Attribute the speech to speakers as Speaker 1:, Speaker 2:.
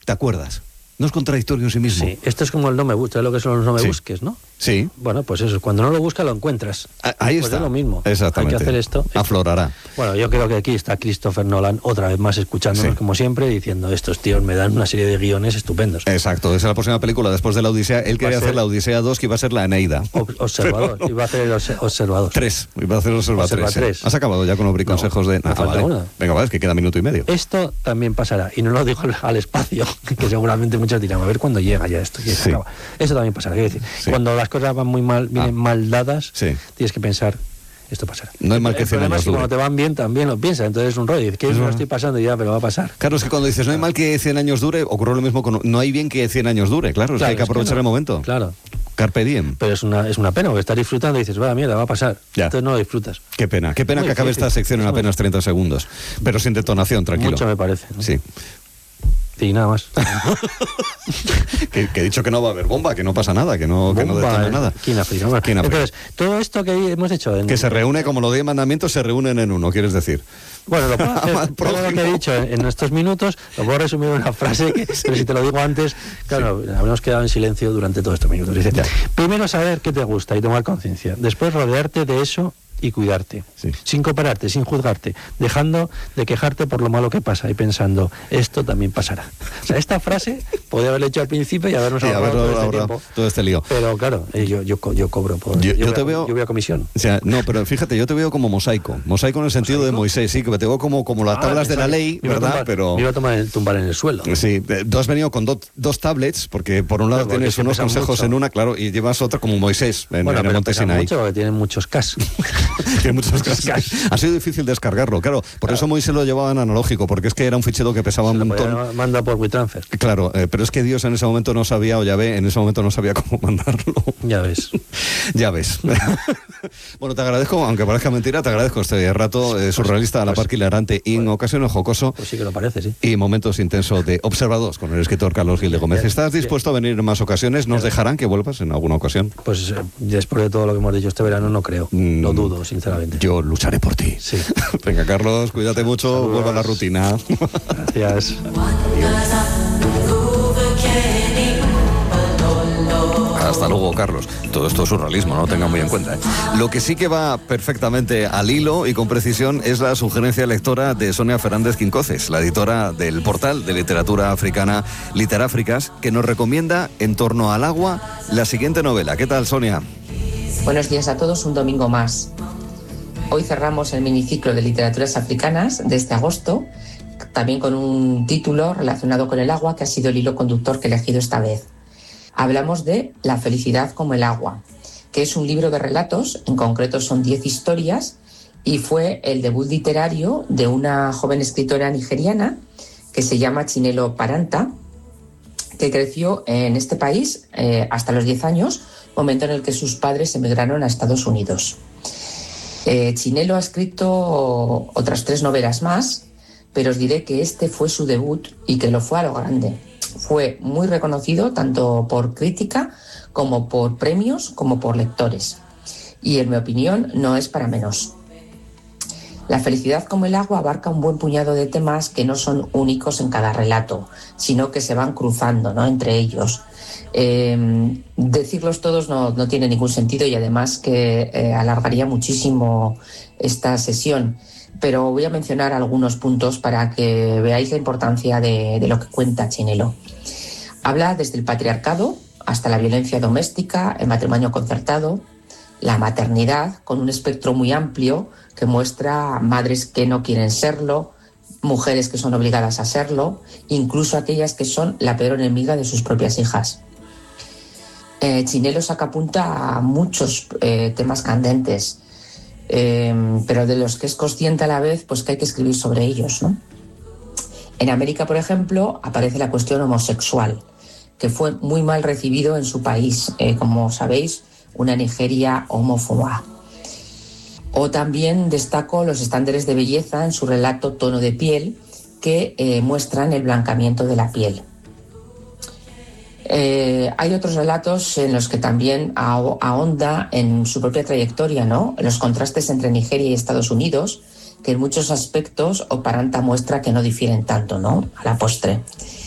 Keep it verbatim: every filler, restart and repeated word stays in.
Speaker 1: te acuerdas. No es contradictorio en sí mismo.
Speaker 2: Sí, esto es como el no me gusta, es lo que son los no me
Speaker 1: sí.
Speaker 2: busques, ¿no?
Speaker 1: Sí.
Speaker 2: Bueno, pues eso, cuando no lo buscas lo encuentras.
Speaker 1: Ahí
Speaker 2: pues
Speaker 1: está.
Speaker 2: Es lo mismo.
Speaker 1: Exactamente.
Speaker 2: Hay que hacer esto.
Speaker 1: Aflorará.
Speaker 2: Bueno, yo creo que aquí está Christopher Nolan otra vez más escuchándonos sí. como siempre, diciendo estos tíos me dan una serie de guiones estupendos.
Speaker 1: Exacto, esa es la próxima película después de la Odisea. Él quería hacer la Odisea dos, que iba a ser la Eneida.
Speaker 2: Observador, Pero... iba a hacer el Observador.
Speaker 1: Tres, iba a hacer el Observador tres.
Speaker 2: tres.
Speaker 1: ¿Eh? ¿Has acabado ya con los consejos no, de...?
Speaker 2: Ah, vale. Una.
Speaker 1: Venga, vale, es que queda minuto y medio.
Speaker 2: Esto también pasará, y no lo digo al espacio, que seguramente muchos dirán, a ver cuándo llega ya esto. Sí. Eso también pasará, quiero decir, sí. cuando las cosas van muy mal, vienen ah. mal dadas, sí. tienes que pensar, esto pasará.
Speaker 1: No hay mal que cien años dure.
Speaker 2: Cuando te van bien también lo piensas, entonces es un rollo, que no lo estoy pasando ya, pero va a pasar.
Speaker 1: Claro, es que cuando dices no hay mal que cien años dure, ocurre lo mismo con no hay bien que cien años dure, claro, es claro, que hay que aprovechar que no. el momento.
Speaker 2: Claro.
Speaker 1: Carpe diem.
Speaker 2: Pero es una, es una pena, porque estás disfrutando y dices, va, mierda, va a pasar. Ya. Entonces no lo disfrutas.
Speaker 1: Qué pena, qué pena
Speaker 2: muy
Speaker 1: que acabe
Speaker 2: difícil.
Speaker 1: esta sección en apenas treinta segundos. Pero sin detonación, tranquilo.
Speaker 2: Mucho me parece, ¿no?
Speaker 1: Sí.
Speaker 2: Y nada más.
Speaker 1: que, que he dicho que no va a haber bomba, que no pasa nada, que no, que no detona nada.
Speaker 2: Aquí en África. Bueno, entonces, todo esto que hemos hecho... En,
Speaker 1: que se reúne, como los diez mandamientos, se reúnen en uno, ¿quieres decir?
Speaker 2: Bueno, lo puedo hacer, todo lo que he dicho en, en estos minutos, lo puedo resumir en una frase, que, pero si te lo digo antes, claro, sí. habremos quedado en silencio durante todos estos minutos. Dice, primero saber qué te gusta y tomar conciencia. Después rodearte de eso y cuidarte, sí. sin compararte, sin juzgarte, dejando de quejarte por lo malo que pasa y pensando, esto también pasará. O sea, esta frase podría haberla hecho al principio y habernos sí, ahorrado todo este tiempo.
Speaker 1: Todo este lío.
Speaker 2: Pero claro, yo, yo, yo cobro por...
Speaker 1: Yo, yo,
Speaker 2: yo
Speaker 1: te
Speaker 2: voy a,
Speaker 1: veo...
Speaker 2: Yo voy a comisión.
Speaker 1: O sea, no, pero fíjate, yo te veo como mosaico. Mosaico en el sentido ¿Mosaico? de Moisés, sí, que te veo como, como las ah, tablas de la ley, ¿verdad?
Speaker 2: Tumbar,
Speaker 1: pero...
Speaker 2: Me iba a tomar el, tumbar en el suelo.
Speaker 1: Sí, tú has venido con do, dos tablets, porque por un lado claro, tienes unos consejos mucho. en una, claro, y llevas otra como Moisés en,
Speaker 2: bueno,
Speaker 1: en el Monte Sinaí.
Speaker 2: mucho porque tienen muchos cas.
Speaker 1: Tiene muchos cas. Ha sido difícil descargarlo, claro. Por claro. eso Moisés lo llevaba en analógico, porque es que era un fichero que pesaba un montón.
Speaker 2: Manda por WeTransfer.
Speaker 1: Claro, eh, pero es que Dios en ese momento no sabía, o Yahvé, en ese momento no sabía cómo mandarlo.
Speaker 2: Ya ves.
Speaker 1: ya ves. Bueno, te agradezco, aunque parezca mentira, te agradezco este rato eh, surrealista, a la par que hilarante y en ocasiones jocoso.
Speaker 2: Pues sí que lo parece, sí.
Speaker 1: Y momentos intensos de observados con el escritor Carlos Gil de Gómez. ¿Estás dispuesto a venir en más ocasiones? ¿Nos dejarán que vuelvas en alguna ocasión?
Speaker 2: Pues eh, después de todo lo que hemos dicho este verano, no creo. Mm, lo dudo, sinceramente.
Speaker 1: Yo lucharé por ti.
Speaker 2: Sí.
Speaker 1: Venga, Carlos, cuídate mucho, Saludos. Vuelva a la rutina.
Speaker 2: Gracias.
Speaker 1: Hasta luego, Carlos. Todo esto es surrealismo, no lo tengan muy en cuenta, ¿eh? Lo que sí que va perfectamente al hilo y con precisión es la sugerencia lectora de Sonia Fernández Quincoces, la editora del portal de literatura africana Literáfricas, que nos recomienda En torno al agua la siguiente novela. ¿Qué tal, Sonia?
Speaker 3: Buenos días a todos, un domingo más. Hoy cerramos el miniciclo de literaturas africanas de este agosto, también con un título relacionado con el agua, que ha sido el hilo conductor que he elegido esta vez. Hablamos de La felicidad como el agua, que es un libro de relatos, en concreto son diez historias, y fue el debut literario de una joven escritora nigeriana que se llama Chinelo Paranta, que creció en este país eh, hasta los diez años, momento en el que sus padres emigraron a Estados Unidos. Eh, Chinelo ha escrito otras tres novelas más, pero os diré que este fue su debut y que lo fue a lo grande. Fue muy reconocido tanto por crítica como por premios como por lectores. Y en mi opinión no es para menos. La felicidad como el agua abarca un buen puñado de temas que no son únicos en cada relato, sino que se van cruzando, ¿no?, entre ellos. Eh, decirlos todos no, no tiene ningún sentido y además que eh, alargaría muchísimo esta sesión. Pero voy a mencionar algunos puntos para que veáis la importancia de, de lo que cuenta Chinelo. Habla desde el patriarcado hasta la violencia doméstica, el matrimonio concertado, la maternidad, con un espectro muy amplio que muestra madres que no quieren serlo, mujeres que son obligadas a serlo, incluso aquellas que son la peor enemiga de sus propias hijas. Eh, Chinelo saca punta a muchos eh, temas candentes, Eh, pero de los que es consciente a la vez, pues que hay que escribir sobre ellos, ¿no? En América, por ejemplo, aparece la cuestión homosexual, que fue muy mal recibido en su país, eh, como sabéis, una Nigeria homófoba. O también destaco los estándares de belleza en su relato Tono de piel, que eh, muestran el blancamiento de la piel. Eh, hay otros relatos en los que también ahonda en su propia trayectoria, ¿no?, los contrastes entre Nigeria y Estados Unidos, que en muchos aspectos Paranta muestra que no difieren tanto, ¿no?, a la postre.